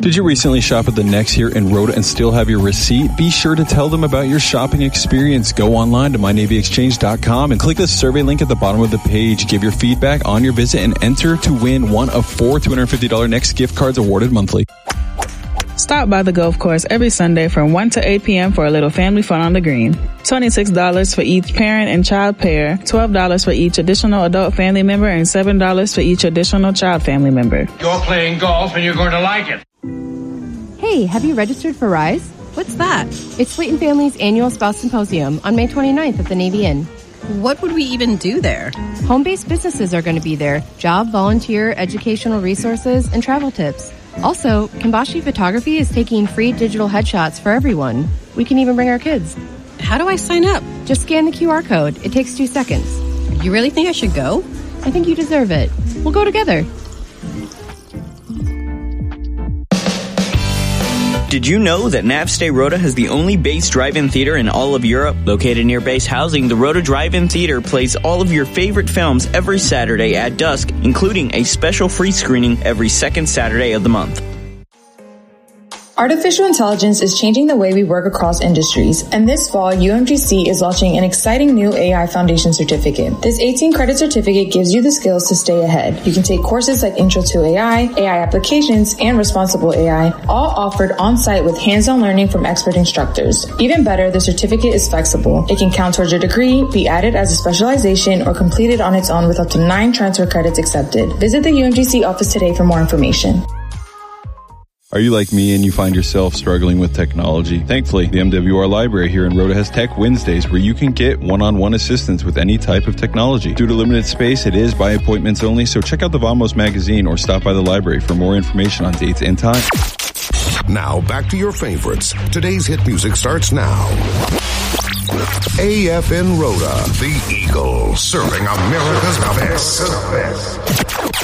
Did you recently shop at the Next here in Rhoda and still have your receipt? Be sure to tell them about your shopping experience. Go online to mynavyexchange.com and click the survey link at the bottom of the page. Give your feedback on your visit and enter to win one of 4 $250 Next gift cards awarded monthly. Stop by the golf course every Sunday from 1 to 8 p.m. for a little family fun on the green. $26 for each parent and child pair, $12 for each additional adult family member, and $7 for each additional child family member. You're playing golf and you're going to like it. Hey, have you registered for RISE? What's that? It's Slayton Family's annual Spouse Symposium on May 29th at the Navy Inn. What would we even do there? Home-based businesses are going to be there. Job, volunteer, educational resources, and travel tips. Also, Kimbashi Photography is taking free digital headshots for everyone. We can even bring our kids. How do I sign up? Just scan the QR code. It takes 2 seconds. You really think I should go? I think you deserve it. We'll go together. Did you know that Navstay Rhoda has the only base drive-in theater in all of Europe? Located near base housing, the Rhoda Drive-In Theater plays all of your favorite films every Saturday at dusk, including a special free screening every second Saturday of the month. Artificial intelligence is changing the way we work across industries, and this fall, UMGC is launching an exciting new AI Foundation Certificate. This 18-credit certificate gives you the skills to stay ahead. You can take courses like Intro to AI, AI Applications, and Responsible AI, all offered on-site with hands-on learning from expert instructors. Even better, the certificate is flexible. It can count towards your degree, be added as a specialization, or completed on its own with up to 9 transfer credits accepted. Visit the UMGC office today for more information. Are you like me and you find yourself struggling with technology? Thankfully, the MWR Library here in Rhoda has Tech Wednesdays, where you can get one-on-one assistance with any type of technology. Due to limited space, it is by appointments only, so check out the Vamos magazine or stop by the library for more information on dates and time. Now, back to your favorites. Today's hit music starts now. AFN Rhoda, the Eagle, serving America's best.